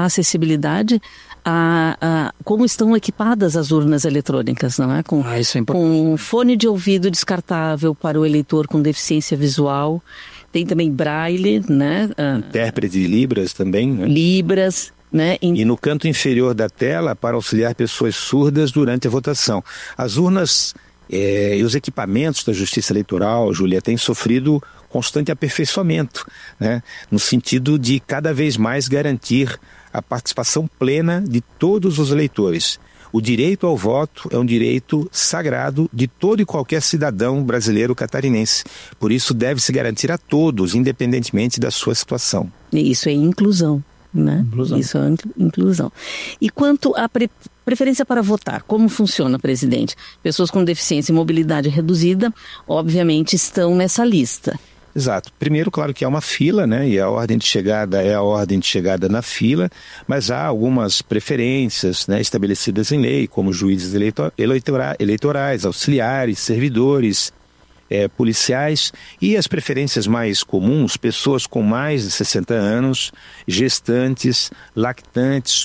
a acessibilidade a como estão equipadas as urnas eletrônicas, não é? Isso é importante. Com fone de ouvido descartável para o eleitor com deficiência visual. Tem também braille, né? Intérprete de Libras também, né? Libras, né? E no canto inferior da tela para auxiliar pessoas surdas durante a votação. As urnas e os equipamentos da Justiça Eleitoral, Júlia, têm sofrido constante aperfeiçoamento, né? No sentido de cada vez mais garantir a participação plena de todos os eleitores. O direito ao voto é um direito sagrado de todo e qualquer cidadão brasileiro catarinense. Por isso deve se garantir a todos, independentemente da sua situação. E isso é inclusão, né? Inclusão. Isso é inclusão. E quanto à preferência para votar, como funciona, presidente? Pessoas com deficiência e mobilidade reduzida, obviamente, estão nessa lista. Exato. Primeiro, claro que há uma fila, né? E a ordem de chegada é a ordem de chegada na fila, mas há algumas preferências, né, estabelecidas em lei, como juízes eleitorais, auxiliares, servidores, policiais, e as preferências mais comuns, pessoas com mais de 60 anos, gestantes, lactantes,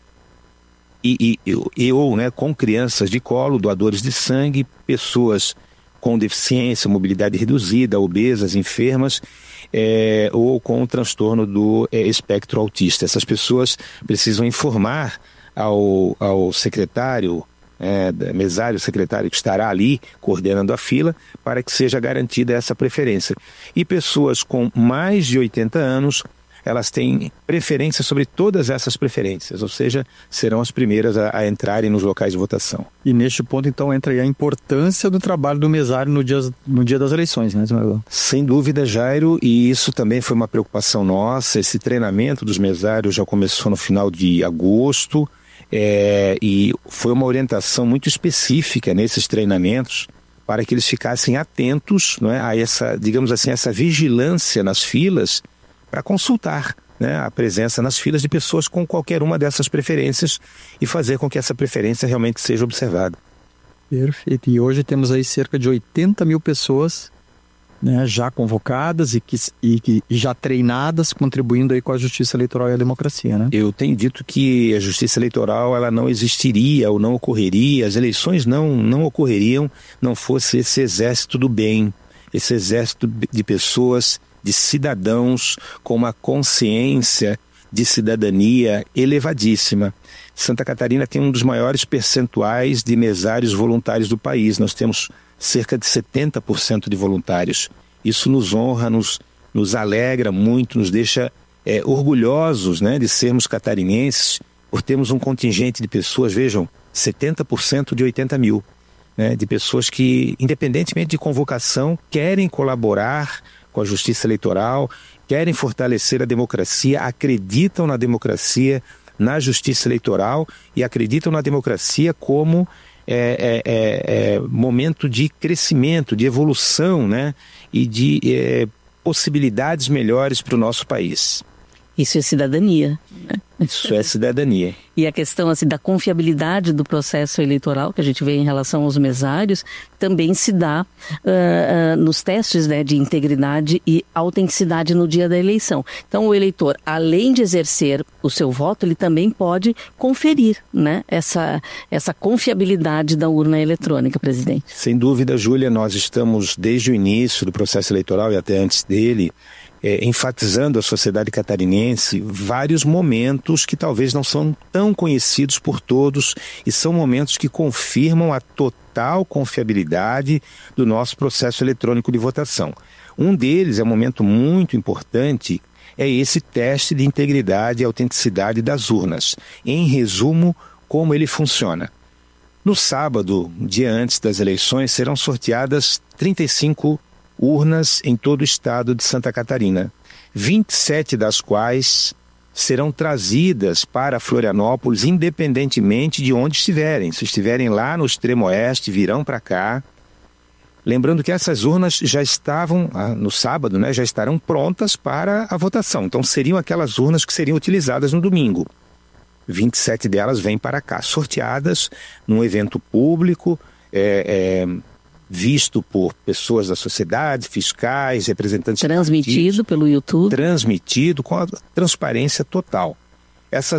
ou né, com crianças de colo, doadores de sangue, pessoas com deficiência, mobilidade reduzida, obesas, enfermas, ou com o transtorno do espectro autista. Essas pessoas precisam informar ao secretário, mesário secretário que estará ali coordenando a fila, para que seja garantida essa preferência. E pessoas com mais de 80 anos, elas têm preferência sobre todas essas preferências, ou seja, serão as primeiras a entrarem nos locais de votação. E neste ponto, então, entra aí a importância do trabalho do mesário no dia das eleições, né, Ismael? Sem dúvida, Jairo, e isso também foi uma preocupação nossa. Esse treinamento dos mesários já começou no final de agosto, e foi uma orientação muito específica nesses treinamentos para que eles ficassem atentos, não é, a essa, digamos assim, essa vigilância nas filas, para consultar, né, a presença nas filas de pessoas com qualquer uma dessas preferências e fazer com que essa preferência realmente seja observada. Perfeito. E hoje temos aí cerca de 80 mil pessoas, né, já convocadas e que já treinadas, contribuindo aí com a Justiça Eleitoral e a democracia, né? Eu tenho dito que a Justiça Eleitoral ela não existiria ou não ocorreria, as eleições não ocorreriam, não fosse esse exército do bem, esse exército de pessoas, de cidadãos com uma consciência de cidadania elevadíssima. Santa Catarina tem um dos maiores percentuais de mesários voluntários do país. Nós temos cerca de 70% de voluntários. Isso nos honra, nos alegra muito, nos deixa orgulhosos, né, de sermos catarinenses, por termos um contingente de pessoas, vejam, 70% de 80 mil, né, de pessoas que, independentemente de convocação, querem colaborar com a Justiça Eleitoral, querem fortalecer a democracia, acreditam na democracia, na Justiça Eleitoral e acreditam na democracia como momento de crescimento, de evolução, né, e de possibilidades melhores para o nosso país. Isso é cidadania, né? Isso é cidadania. E a questão assim, da confiabilidade do processo eleitoral, que a gente vê em relação aos mesários, também se dá nos testes, né, de integridade e autenticidade no dia da eleição. Então, o eleitor, além de exercer o seu voto, ele também pode conferir, né, essa confiabilidade da urna eletrônica, presidente. Sem dúvida, Júlia, nós estamos desde o início do processo eleitoral e até antes dele, enfatizando à sociedade catarinense vários momentos que talvez não são tão conhecidos por todos e são momentos que confirmam a total confiabilidade do nosso processo eletrônico de votação. Um deles é um momento muito importante, é esse teste de integridade e autenticidade das urnas. Em resumo, como ele funciona. No sábado, dia antes das eleições, serão sorteadas 35 urnas em todo o estado de Santa Catarina, 27 das quais serão trazidas para Florianópolis independentemente de onde estiverem. Se estiverem lá no extremo oeste, virão para cá. Lembrando que essas urnas já estavam, no sábado, né, já estarão prontas para a votação. Então seriam aquelas urnas que seriam utilizadas no domingo. 27 delas vêm para cá, sorteadas num evento público, visto por pessoas da sociedade, fiscais, representantes... Transmitido pelo YouTube. Transmitido com a transparência total. Essas